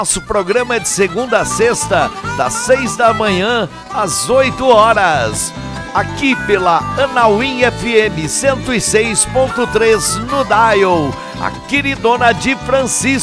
Nosso programa é de segunda a sexta, das 6 da manhã às 8 horas. Aqui pela Anauim FM 106.3 no Dial. A queridona de Francisco.